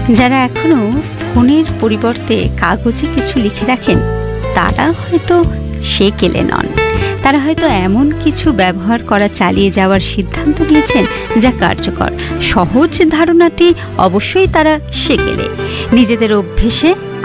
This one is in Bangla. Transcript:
যারা এখনো ফোনের পরিবর্তে কাগজে কিছু লিখে রাখেন, তারা হয়তো সেকেলে নন। তারা হয়তো এমন কিছু ব্যবহার করা চালিয়ে যাওয়ার সিদ্ধান্ত নিয়েছেন যা কার্যকর। সহজ ধারণাটি অবশ্যই তারা সেকেলে। নিজেদের অভ্যেসে